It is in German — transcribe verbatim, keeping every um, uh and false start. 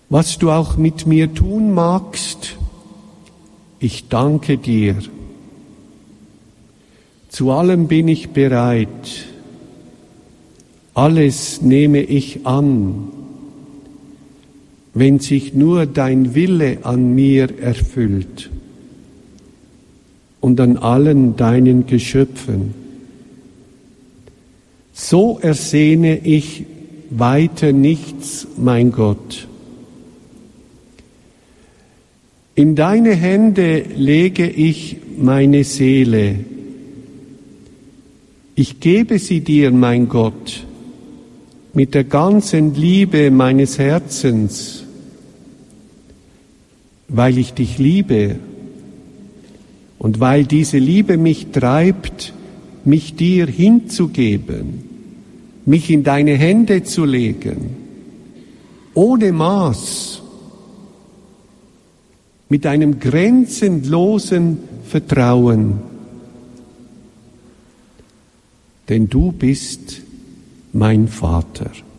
Was du auch mit mir tun magst, ich danke dir. Zu allem bin ich bereit. Alles nehme ich an, wenn sich nur dein Wille an mir erfüllt und an allen deinen Geschöpfen. So ersehne ich weiter nichts, mein Gott. In deine Hände lege ich meine Seele. Ich gebe sie dir, mein Gott, mit der ganzen Liebe meines Herzens, weil ich dich liebe und weil diese Liebe mich treibt, mich dir hinzugeben, mich in deine Hände zu legen, ohne Maß, mit einem grenzenlosen Vertrauen. Denn du bist mein Vater.